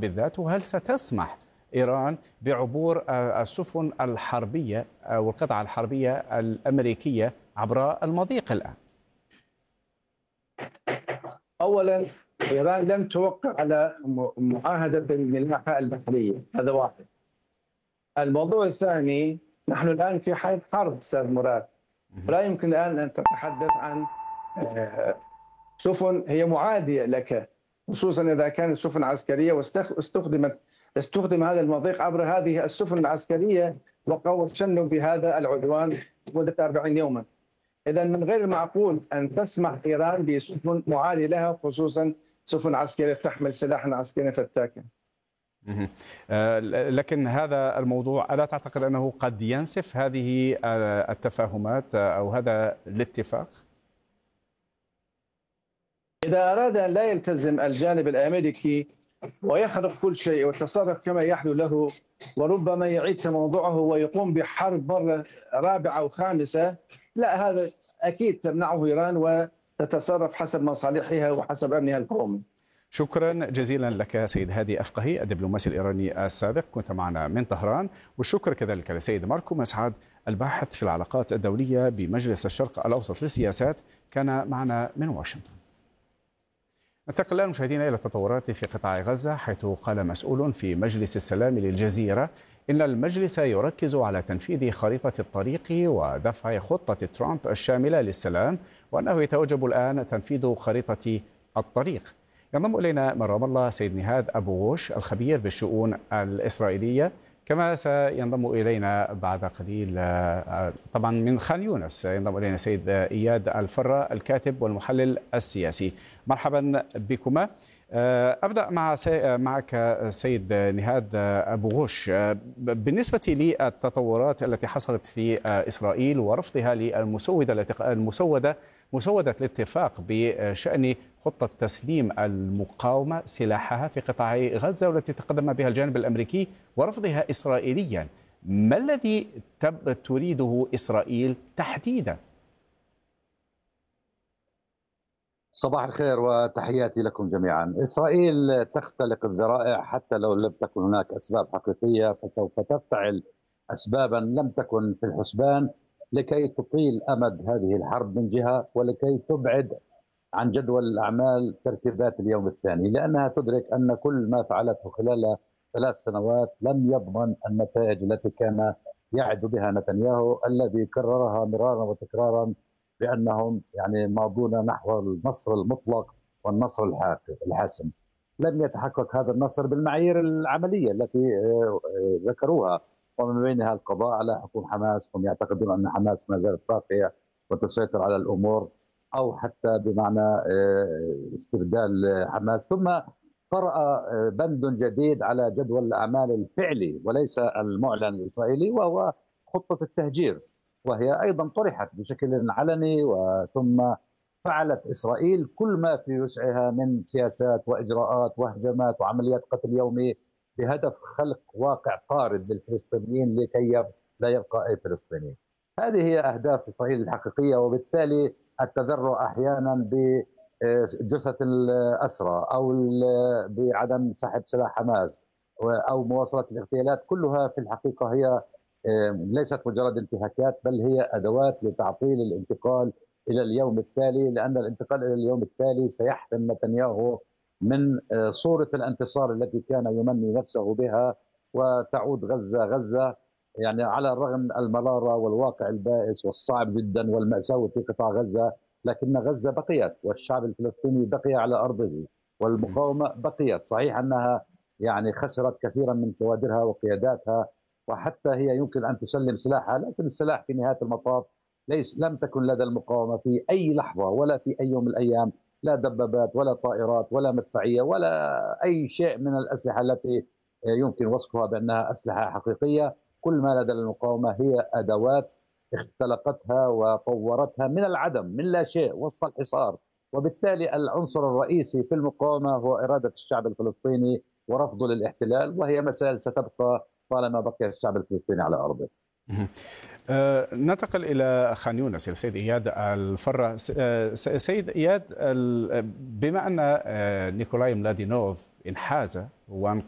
بالذات؟ وهل ستسمح إيران بعبور السفن الحربية أو القطع الحربية الأمريكية عبر المضيق الآن؟ أولا، إيران لم توقع على معاهدة الملاحة البحرية، هذا واحد. الموضوع الثاني، نحن الآن في حال حرب أستاذ مراد، ولا يمكن الآن أن تتحدث عن سفن هي معادية لك، خصوصا إذا كانت سفن عسكرية استخدم هذا المضيق عبر هذه السفن العسكرية وشنوا بهذا العدوان مدة 40 يوما. إذا من غير المعقول أن تسمح إيران بسفن معادية لها، خصوصا سفن عسكرية تحمل سلاحا عسكريا فتاكا. لكن هذا الموضوع ألا تعتقد أنه قد ينسف هذه التفاهمات أو هذا الاتفاق؟ إذا أراد أن لا يلتزم الجانب الأمريكي ويخرق كل شيء ويتصرف كما يحلو له، وربما يعيد موضوعه ويقوم بحرب مرة رابعة أو خامسة، لا، هذا أكيد تمنعه إيران وتتصرف حسب مصالحها وحسب أمنها القومي. شكرا جزيلا لك سيد هادي أفقهي الدبلوماسي الإيراني السابق، كنت معنا من طهران. والشكر كذلك لسيد ماركو مسعد الباحث في العلاقات الدولية بمجلس الشرق الأوسط للسياسات، كان معنا من واشنطن. ننتقل الآن مشاهدينا إلى التطورات في قطاع غزة، حيث قال مسؤول في مجلس السلام للجزيرة إن المجلس يركز على تنفيذ خريطة الطريق ودفع خطة ترامب الشاملة للسلام، وأنه يتوجب الآن تنفيذ خريطة الطريق. ينضم إلينا من رام الله سيد نهاد أبو غوش الخبير بالشؤون الإسرائيلية، كما سينضم إلينا بعد قليل طبعا من خان يونس ينضم إلينا سيد إياد الفرة الكاتب والمحلل السياسي. مرحبا بكما. أبدأ معك سيد نهاد أبو غوش. بالنسبة للتطورات التي حصلت في إسرائيل ورفضها مسودة الاتفاق بشأن خطة تسليم المقاومة سلاحها في قطاع غزة والتي تقدم بها الجانب الأمريكي ورفضها إسرائيليا، ما الذي تريده إسرائيل تحديدا؟ صباح الخير وتحياتي لكم جميعا. إسرائيل تختلق الذرائع حتى لو لم تكن هناك أسباب حقيقية، فسوف تفتعل أسبابا لم تكن في الحسبان لكي تطيل أمد هذه الحرب من جهة، ولكي تبعد عن جدول الأعمال ترتيبات اليوم الثاني، لأنها تدرك أن كل ما فعلته خلال 3 سنوات لم يضمن النتائج التي كان يعد بها نتنياهو، الذي كررها مرارا وتكرارا بأنهم ماضون نحو النصر المطلق والنصر الحاسم. لم يتحقق هذا النصر بالمعايير العملية التي ذكروها، ومن بينها القضاء على حكومة حماس. هم يعتقدون أن حماس ما زالت باقية وتسيطر على الأمور، أو حتى بمعنى استبدال حماس. ثم قرأ بند جديد على جدول الأعمال الفعلي وليس المعلن الإسرائيلي، وهو خطة التهجير، وهي أيضا طرحت بشكل علني. وثم فعلت إسرائيل كل ما في وسعها من سياسات وإجراءات وهجمات وعمليات قتل يومي بهدف خلق واقع طارد للفلسطينيين لكي لا يبقى أي فلسطيني. هذه هي أهداف إسرائيل الحقيقية، وبالتالي التذرع أحيانا بجثة الأسرى أو بعدم سحب سلاح حماس أو مواصلة الاغتيالات، كلها في الحقيقة هي ليست مجرد انتهاكات، بل هي أدوات لتعطيل الانتقال إلى اليوم التالي، لأن الانتقال إلى اليوم التالي سيحرم نتنياهو من صورة الانتصار التي كان يمني نفسه بها، وتعود غزة على الرغم من المرارة والواقع البائس والصعب جدا والمأساوي في قطاع غزة، لكن غزة بقيت والشعب الفلسطيني بقي على أرضه والمقاومة بقيت. صحيح أنها خسرت كثيرا من كوادرها وقياداتها، وحتى هي يمكن أن تسلم سلاحها، لكن السلاح في نهاية المطاف لم تكن لدى المقاومة في أي لحظة ولا في أي يوم من الأيام لا دبابات ولا طائرات ولا مدفعية ولا أي شيء من الأسلحة التي يمكن وصفها بأنها أسلحة حقيقية. كل ما لدى المقاومة هي أدوات اختلقتها وطورتها من العدم، من لا شيء، وسط الحصار. وبالتالي العنصر الرئيسي في المقاومة هو إرادة الشعب الفلسطيني ورفضه للاحتلال، وهي مسائل ستبقى طالما بقي الشعب الفلسطيني على أرضه. ننتقل إلى خان يونس السيد إياد الفرة. سيد إياد، بما أن نيكولاي ملادينوف انحاز